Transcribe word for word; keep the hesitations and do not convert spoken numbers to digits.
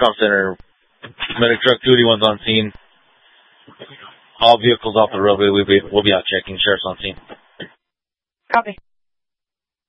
call center. Medic truck duty one's on scene. All vehicles off the roadway, we'll be, we'll be out checking. Sheriff's on scene. Copy.